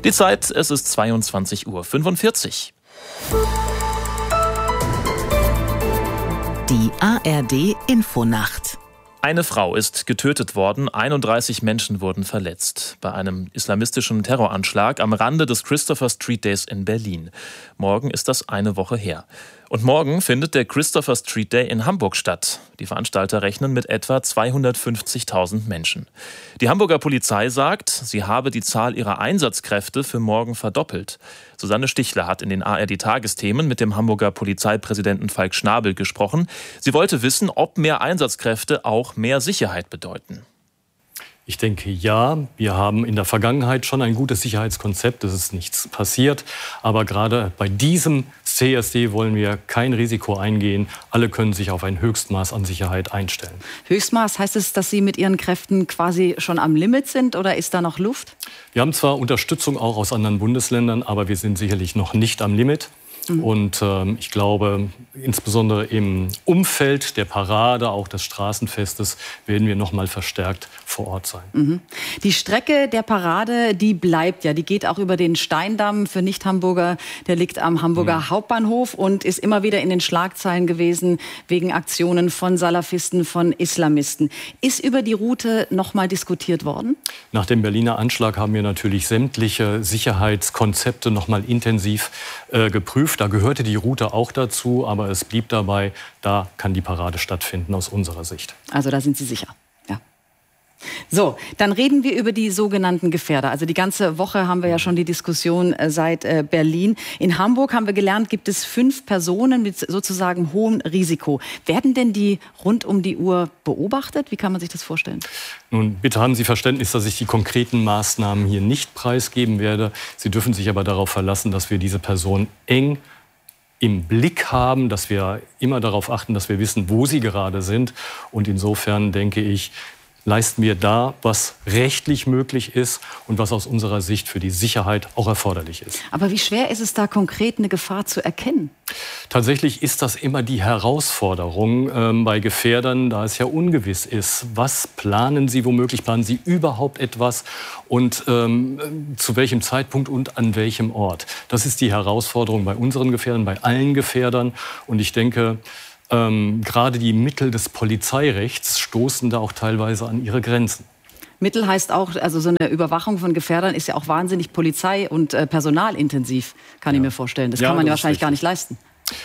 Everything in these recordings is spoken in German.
Die Zeit, es ist 22:45 Uhr. Die ARD-Infonacht. Eine Frau ist getötet worden, 31 Menschen wurden verletzt bei einem islamistischen Terroranschlag am Rande des Christopher Street Days in Berlin. Morgen ist das eine Woche her. Und morgen findet der Christopher Street Day in Hamburg statt. Die Veranstalter rechnen mit etwa 250.000 Menschen. Die Hamburger Polizei sagt, sie habe die Zahl ihrer Einsatzkräfte für morgen verdoppelt. Susanne Stichler hat in den ARD-Tagesthemen mit dem Hamburger Polizeipräsidenten Falk Schnabel gesprochen. Sie wollte wissen, ob mehr Einsatzkräfte auch mehr Sicherheit bedeuten. Ich denke, ja. Wir haben in der Vergangenheit schon ein gutes Sicherheitskonzept. Es ist nichts passiert. Aber gerade bei diesem CSD wollen wir kein Risiko eingehen. Alle können sich auf ein Höchstmaß an Sicherheit einstellen. Höchstmaß, heißt es, dass Sie mit Ihren Kräften quasi schon am Limit sind oder ist da noch Luft? Wir haben zwar Unterstützung auch aus anderen Bundesländern, aber wir sind sicherlich noch nicht am Limit. Und ich glaube, insbesondere im Umfeld der Parade, auch des Straßenfestes, werden wir noch mal verstärkt vor Ort sein. Die Strecke der Parade, die bleibt ja. Die geht auch über den Steindamm für Nicht-Hamburger. Der liegt am Hamburger Hauptbahnhof und ist immer wieder in den Schlagzeilen gewesen wegen Aktionen von Salafisten, von Islamisten. Ist über die Route noch mal diskutiert worden? Nach dem Berliner Anschlag haben wir natürlich sämtliche Sicherheitskonzepte noch mal intensiv geprüft. Da gehörte die Route auch dazu, aber es blieb dabei, da kann die Parade stattfinden aus unserer Sicht. Also da sind Sie sicher? Ja. So, dann reden wir über die sogenannten Gefährder. Also die ganze Woche haben wir ja schon die Diskussion seit Berlin. In Hamburg haben wir gelernt, gibt es 5 Personen mit sozusagen hohem Risiko. Werden denn die rund um die Uhr beobachtet? Wie kann man sich das vorstellen? Nun, bitte haben Sie Verständnis, dass ich die konkreten Maßnahmen hier nicht preisgeben werde. Sie dürfen sich aber darauf verlassen, dass wir diese Person eng im Blick haben, dass wir immer darauf achten, dass wir wissen, wo sie gerade sind. Und insofern denke ich, leisten wir da, was rechtlich möglich ist und was aus unserer Sicht für die Sicherheit auch erforderlich ist. Aber wie schwer ist es da konkret, eine Gefahr zu erkennen? Tatsächlich ist das immer die Herausforderung bei Gefährdern, da es ja ungewiss ist. Was planen sie womöglich? Planen sie überhaupt etwas? Und zu welchem Zeitpunkt und an welchem Ort? Das ist die Herausforderung bei unseren Gefährdern, bei allen Gefährdern. Und ich denke, gerade die Mittel des Polizeirechts stoßen da auch teilweise an ihre Grenzen. Mittel heißt auch, also so eine Überwachung von Gefährdern ist ja auch wahnsinnig polizei- und personalintensiv, kann ich mir vorstellen. Das kann man ja wahrscheinlich gar nicht leisten.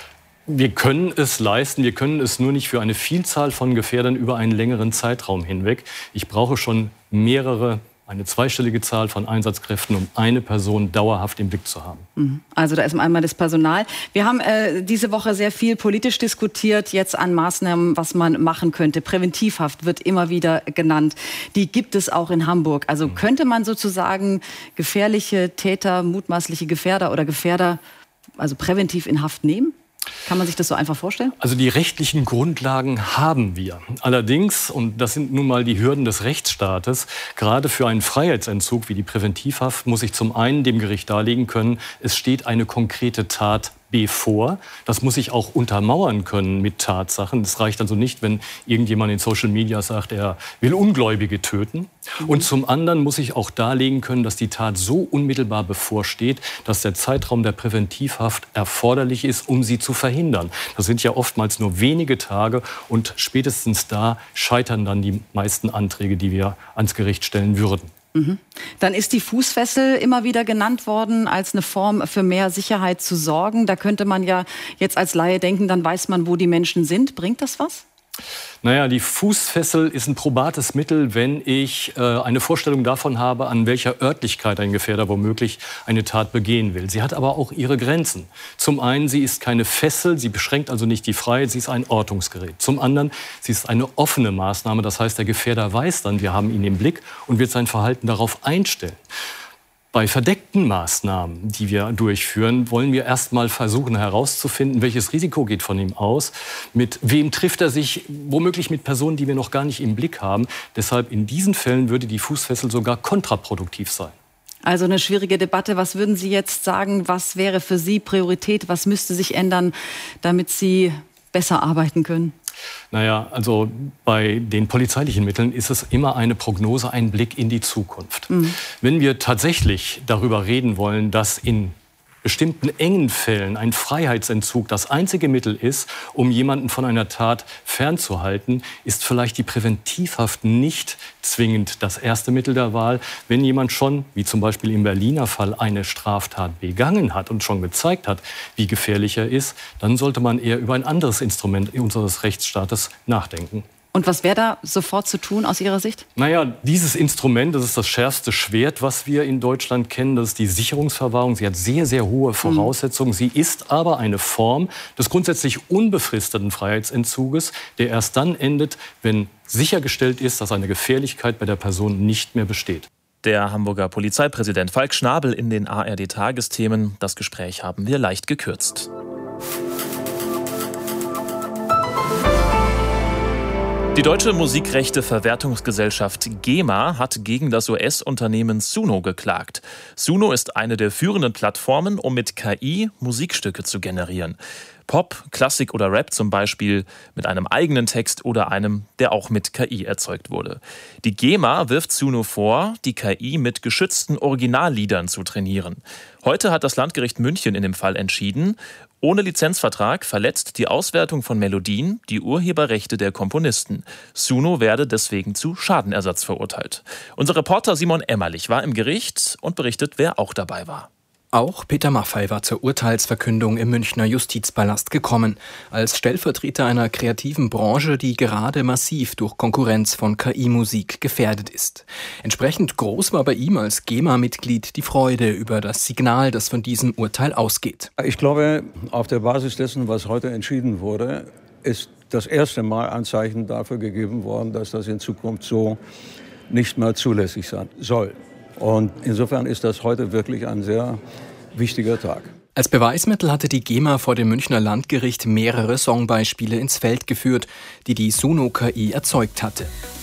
Wir können es leisten, wir können es nur nicht für eine Vielzahl von Gefährdern über einen längeren Zeitraum hinweg. Ich brauche schon eine zweistellige Zahl von Einsatzkräften, um eine Person dauerhaft im Blick zu haben. Also da ist einmal das Personal. Wir haben diese Woche sehr viel politisch diskutiert, jetzt an Maßnahmen, was man machen könnte. Präventivhaft wird immer wieder genannt. Die gibt es auch in Hamburg. Also könnte man sozusagen gefährliche Täter, mutmaßliche Gefährder oder Gefährder also präventiv in Haft nehmen? Kann man sich das so einfach vorstellen? Also die rechtlichen Grundlagen haben wir. Allerdings, und das sind nun mal die Hürden des Rechtsstaates, gerade für einen Freiheitsentzug wie die Präventivhaft muss ich zum einen dem Gericht darlegen können, es steht eine konkrete Tat bevor. Das muss ich auch untermauern können mit Tatsachen. Es reicht also nicht, wenn irgendjemand in Social Media sagt, er will Ungläubige töten. Und zum anderen muss ich auch darlegen können, dass die Tat so unmittelbar bevorsteht, dass der Zeitraum der Präventivhaft erforderlich ist, um sie zu verhindern. Das sind ja oftmals nur wenige Tage und spätestens da scheitern dann die meisten Anträge, die wir ans Gericht stellen würden. Dann ist die Fußfessel immer wieder genannt worden, als eine Form für mehr Sicherheit zu sorgen. Da könnte man ja jetzt als Laie denken, dann weiß man, wo die Menschen sind. Bringt das was? Naja, die Fußfessel ist ein probates Mittel, wenn ich eine Vorstellung davon habe, an welcher Örtlichkeit ein Gefährder womöglich eine Tat begehen will. Sie hat aber auch ihre Grenzen. Zum einen, sie ist keine Fessel, sie beschränkt also nicht die Freiheit, sie ist ein Ortungsgerät. Zum anderen, sie ist eine offene Maßnahme, das heißt, der Gefährder weiß dann, wir haben ihn im Blick und wird sein Verhalten darauf einstellen. Bei verdeckten Maßnahmen, die wir durchführen, wollen wir erst mal versuchen herauszufinden, welches Risiko geht von ihm aus, mit wem trifft er sich, womöglich mit Personen, die wir noch gar nicht im Blick haben. Deshalb in diesen Fällen würde die Fußfessel sogar kontraproduktiv sein. Also eine schwierige Debatte. Was würden Sie jetzt sagen, was wäre für Sie Priorität, was müsste sich ändern, damit Sie besser arbeiten können? Naja, also bei den polizeilichen Mitteln ist es immer eine Prognose, ein Blick in die Zukunft. Wenn wir tatsächlich darüber reden wollen, dass in bestimmten engen Fällen ein Freiheitsentzug das einzige Mittel ist, um jemanden von einer Tat fernzuhalten, ist vielleicht die Präventivhaft nicht zwingend das erste Mittel der Wahl. Wenn jemand schon, wie zum Beispiel im Berliner Fall, eine Straftat begangen hat und schon gezeigt hat, wie gefährlich er ist, dann sollte man eher über ein anderes Instrument unseres Rechtsstaates nachdenken. Und was wäre da sofort zu tun aus Ihrer Sicht? Naja, dieses Instrument, das ist das schärfste Schwert, was wir in Deutschland kennen. Das ist die Sicherungsverwahrung. Sie hat sehr, sehr hohe Voraussetzungen. Sie ist aber eine Form des grundsätzlich unbefristeten Freiheitsentzuges, der erst dann endet, wenn sichergestellt ist, dass eine Gefährlichkeit bei der Person nicht mehr besteht. Der Hamburger Polizeipräsident Falk Schnabel in den ARD-Tagesthemen. Das Gespräch haben wir leicht gekürzt. Die deutsche Musikrechteverwertungsgesellschaft GEMA hat gegen das US-Unternehmen Suno geklagt. Suno ist eine der führenden Plattformen, um mit KI Musikstücke zu generieren. Pop, Klassik oder Rap zum Beispiel mit einem eigenen Text oder einem, der auch mit KI erzeugt wurde. Die GEMA wirft Suno vor, die KI mit geschützten Originalliedern zu trainieren. Heute hat das Landgericht München in dem Fall entschieden, ohne Lizenzvertrag verletzt die Auswertung von Melodien die Urheberrechte der Komponisten. Suno werde deswegen zu Schadenersatz verurteilt. Unser Reporter Simon Emmerlich war im Gericht und berichtet, wer auch dabei war. Auch Peter Maffay war zur Urteilsverkündung im Münchner Justizpalast gekommen, als Stellvertreter einer kreativen Branche, die gerade massiv durch Konkurrenz von KI-Musik gefährdet ist. Entsprechend groß war bei ihm als GEMA-Mitglied die Freude über das Signal, das von diesem Urteil ausgeht. Ich glaube, auf der Basis dessen, was heute entschieden wurde, ist das erste Mal Anzeichen dafür gegeben worden, dass das in Zukunft so nicht mehr zulässig sein soll. Und insofern ist das heute wirklich ein sehr wichtiger Tag. Als Beweismittel hatte die GEMA vor dem Münchner Landgericht mehrere Songbeispiele ins Feld geführt, die die Suno-KI erzeugt hatte.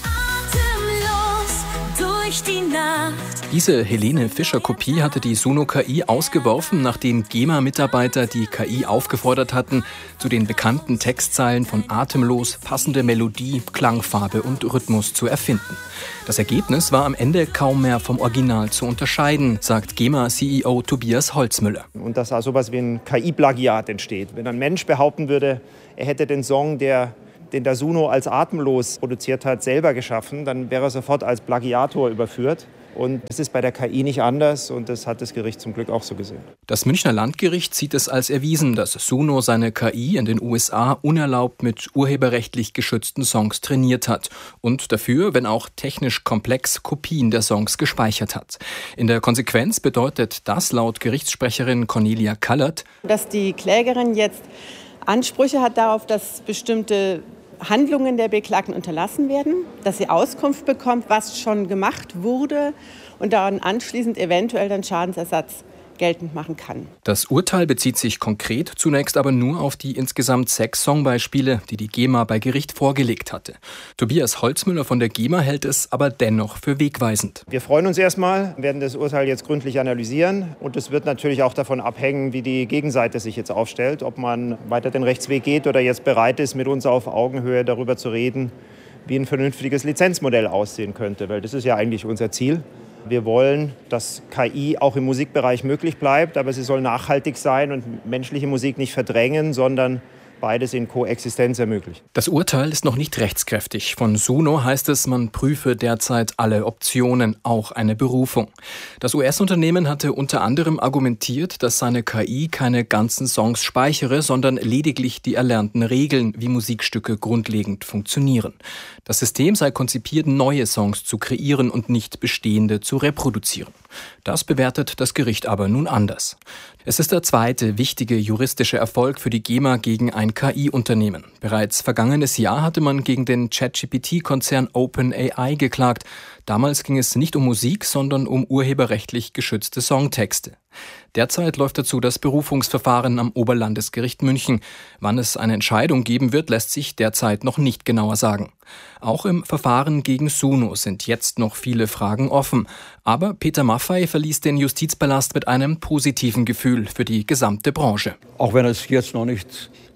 Diese Helene Fischer-Kopie hatte die Suno-KI ausgeworfen, nachdem GEMA-Mitarbeiter die KI aufgefordert hatten, zu den bekannten Textzeilen von Atemlos passende Melodie, Klangfarbe und Rhythmus zu erfinden. Das Ergebnis war am Ende kaum mehr vom Original zu unterscheiden, sagt GEMA-CEO Tobias Holzmüller. Und dass da sowas wie ein KI-Plagiat entsteht. Wenn ein Mensch behaupten würde, er hätte den Song, den der Suno als Atemlos produziert hat, selber geschaffen, dann wäre er sofort als Plagiator überführt. Und das ist bei der KI nicht anders und das hat das Gericht zum Glück auch so gesehen. Das Münchner Landgericht sieht es als erwiesen, dass Suno seine KI in den USA unerlaubt mit urheberrechtlich geschützten Songs trainiert hat und dafür, wenn auch technisch komplex, Kopien der Songs gespeichert hat. In der Konsequenz bedeutet das laut Gerichtssprecherin Cornelia Kallert, dass die Klägerin jetzt Ansprüche hat darauf, dass bestimmte Handlungen der Beklagten unterlassen werden, dass sie Auskunft bekommt, was schon gemacht wurde und dann anschließend eventuell dann Schadensersatz geltend machen kann. Das Urteil bezieht sich konkret zunächst aber nur auf die insgesamt 6 Songbeispiele, die die GEMA bei Gericht vorgelegt hatte. Tobias Holzmüller von der GEMA hält es aber dennoch für wegweisend. Wir freuen uns erstmal, werden das Urteil jetzt gründlich analysieren und es wird natürlich auch davon abhängen, wie die Gegenseite sich jetzt aufstellt, ob man weiter den Rechtsweg geht oder jetzt bereit ist, mit uns auf Augenhöhe darüber zu reden, wie ein vernünftiges Lizenzmodell aussehen könnte, weil das ist ja eigentlich unser Ziel. Wir wollen, dass KI auch im Musikbereich möglich bleibt, aber sie soll nachhaltig sein und menschliche Musik nicht verdrängen, sondern beides in Koexistenz ermöglichen. Das Urteil ist noch nicht rechtskräftig. Von Suno heißt es, man prüfe derzeit alle Optionen, auch eine Berufung. Das US-Unternehmen hatte unter anderem argumentiert, dass seine KI keine ganzen Songs speichere, sondern lediglich die erlernten Regeln, wie Musikstücke grundlegend funktionieren. Das System sei konzipiert, neue Songs zu kreieren und nicht bestehende zu reproduzieren. Das bewertet das Gericht aber nun anders. Es ist der zweite wichtige juristische Erfolg für die GEMA gegen ein KI-Unternehmen. Bereits vergangenes Jahr hatte man gegen den ChatGPT-Konzern OpenAI geklagt. Damals ging es nicht um Musik, sondern um urheberrechtlich geschützte Songtexte. Derzeit läuft dazu das Berufungsverfahren am Oberlandesgericht München. Wann es eine Entscheidung geben wird, lässt sich derzeit noch nicht genauer sagen. Auch im Verfahren gegen Suno sind jetzt noch viele Fragen offen. Aber Peter Maffay verließ den Justizpalast mit einem positiven Gefühl für die gesamte Branche. Auch wenn es jetzt noch nicht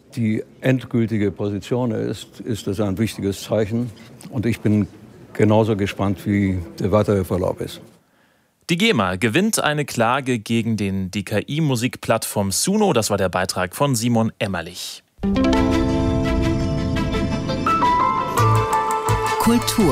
die endgültige Position ist, ist das ein wichtiges Zeichen. Und ich bin genauso gespannt, wie der weitere Verlauf ist. Die GEMA gewinnt eine Klage gegen die KI-Musikplattform Suno. Das war der Beitrag von Simon Emmerlich. Kultur.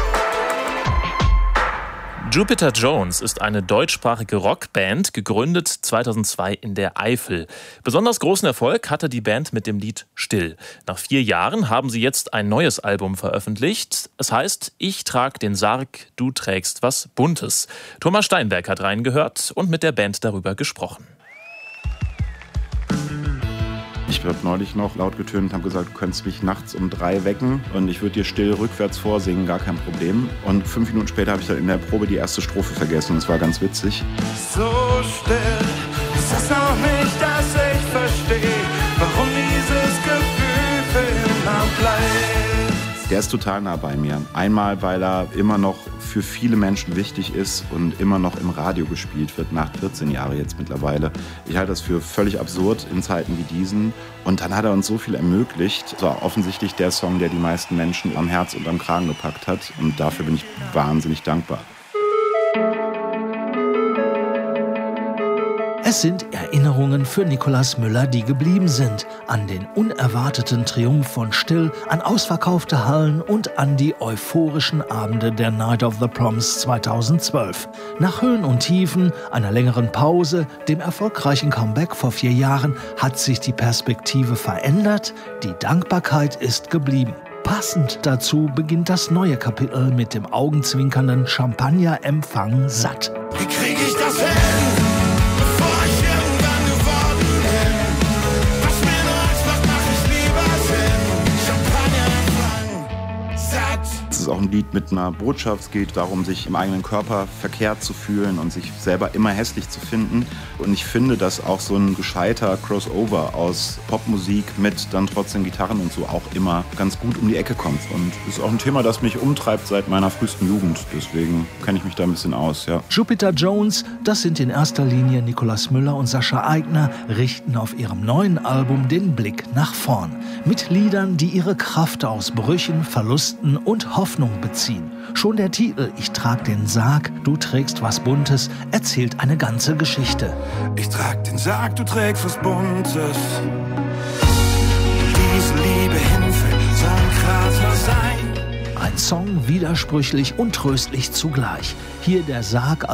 Jupiter Jones ist eine deutschsprachige Rockband, gegründet 2002 in der Eifel. Besonders großen Erfolg hatte die Band mit dem Lied Still. Nach 4 Jahren haben sie jetzt ein neues Album veröffentlicht. Es heißt Ich trag den Sarg, du trägst was Buntes. Thomas Steinberg hat reingehört und mit der Band darüber gesprochen. Ich habe neulich noch laut getönt und habe gesagt, du könntest mich nachts um 3 wecken und ich würde dir still rückwärts vorsingen, gar kein Problem. Und 5 Minuten später habe ich dann in der Probe die erste Strophe vergessen und es war ganz witzig. So still ist es noch nicht, dass ich verstehe, warum dieses Gefühl für immer bleibt. Der ist total nah bei mir. Einmal, weil er immer noch für viele Menschen wichtig ist und immer noch im Radio gespielt wird, nach 14 Jahren jetzt mittlerweile. Ich halte das für völlig absurd in Zeiten wie diesen. Und dann hat er uns so viel ermöglicht. Das war offensichtlich der Song, der die meisten Menschen am Herz und am Kragen gepackt hat. Und dafür bin ich wahnsinnig dankbar. Es sind Erinnerungen für Nikolaus Müller, die geblieben sind. An den unerwarteten Triumph von Still, an ausverkaufte Hallen und an die euphorischen Abende der Night of the Proms 2012. Nach Höhen und Tiefen, einer längeren Pause, dem erfolgreichen Comeback vor 4 Jahren hat sich die Perspektive verändert, die Dankbarkeit ist geblieben. Passend dazu beginnt das neue Kapitel mit dem augenzwinkernden Champagnerempfang Satt. Wie krieg ich das hin? Es ist auch ein Lied mit einer Botschaft. Es geht darum, sich im eigenen Körper verkehrt zu fühlen und sich selber immer hässlich zu finden. Und ich finde, dass auch so ein gescheiter Crossover aus Popmusik mit dann trotzdem Gitarren und so auch immer ganz gut um die Ecke kommt. Und es ist auch ein Thema, das mich umtreibt seit meiner frühesten Jugend. Deswegen kenne ich mich da ein bisschen aus, ja. Jupiter Jones, das sind in erster Linie Nikolaus Müller und Sascha Aigner, richten auf ihrem neuen Album den Blick nach vorn. Mit Liedern, die ihre Kraft aus Brüchen, Verlusten und Hoffnung beziehen. Schon der Titel Ich trag den Sarg, du trägst was Buntes erzählt eine ganze Geschichte. Ich trag den Sarg, du trägst was Buntes. Diese Liebe hinfällt, soll ein Krater sein. Ein Song widersprüchlich und tröstlich zugleich. Hier der Sarg